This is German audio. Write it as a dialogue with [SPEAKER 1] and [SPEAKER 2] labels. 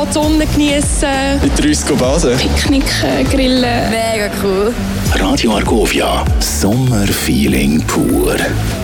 [SPEAKER 1] die Sonne genießen.
[SPEAKER 2] Mit uns baden.
[SPEAKER 1] Picknick grillen.
[SPEAKER 3] Mega cool.
[SPEAKER 4] Radio Argovia, Sommerfeeling pur.